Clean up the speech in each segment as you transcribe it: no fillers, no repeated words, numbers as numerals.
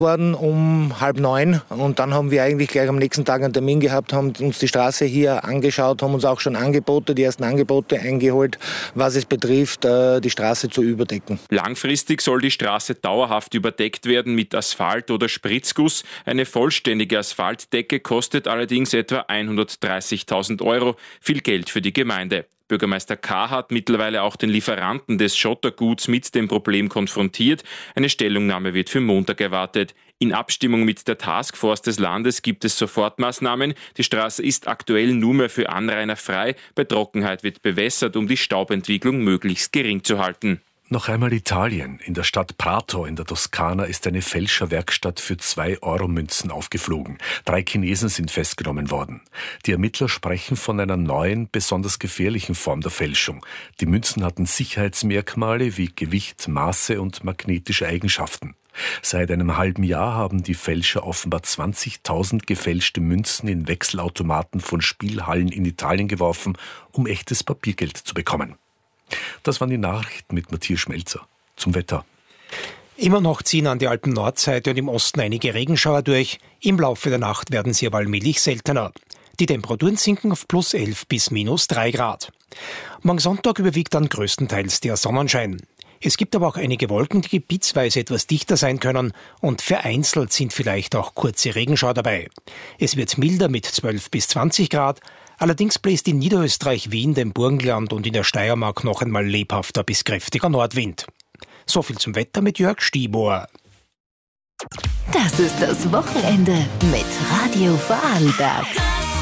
worden um 8:30 und dann haben wir eigentlich gleich am nächsten Tag einen Termin gehabt, haben uns die Straße hier angeschaut, haben uns auch schon die ersten Angebote eingeholt, was es betrifft, die Straße zu überdecken. Langfristig soll die Straße dauerhaft überdeckt werden mit Asphalt oder Spritzguss. Eine vollständige Asphaltdecke kostet allerdings etwa 130.000 Euro, viel Geld für die Gemeinde. Bürgermeister K. hat mittlerweile auch den Lieferanten des Schotterguts mit dem Problem konfrontiert. Eine Stellungnahme wird für Montag erwartet. In Abstimmung mit der Taskforce des Landes gibt es Sofortmaßnahmen. Die Straße ist aktuell nur mehr für Anrainer frei. Bei Trockenheit wird bewässert, um die Staubentwicklung möglichst gering zu halten. Noch einmal Italien. In der Stadt Prato in der Toskana ist eine Fälscherwerkstatt für 2-Euro-Münzen aufgeflogen. 3 Chinesen sind festgenommen worden. Die Ermittler sprechen von einer neuen, besonders gefährlichen Form der Fälschung. Die Münzen hatten Sicherheitsmerkmale wie Gewicht, Maße und magnetische Eigenschaften. Seit einem halben Jahr haben die Fälscher offenbar 20.000 gefälschte Münzen in Wechselautomaten von Spielhallen in Italien geworfen, um echtes Papiergeld zu bekommen. Das waren die Nachrichten mit Matthias Schmelzer. Zum Wetter. Immer noch ziehen an die Alpen-Nordseite und im Osten einige Regenschauer durch. Im Laufe der Nacht werden sie aber allmählich seltener. Die Temperaturen sinken auf +11 bis -3 Grad. Morgen Sonntag überwiegt dann größtenteils der Sonnenschein. Es gibt aber auch einige Wolken, die gebietsweise etwas dichter sein können und vereinzelt sind vielleicht auch kurze Regenschauer dabei. Es wird milder mit 12 bis 20 Grad. Allerdings bläst in Niederösterreich, Wien, dem Burgenland und in der Steiermark noch einmal lebhafter bis kräftiger Nordwind. So viel zum Wetter mit Jörg Stiebohr. Das ist das Wochenende mit Radio Vorarlberg.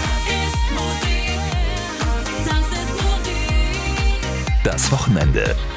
Das Wochenende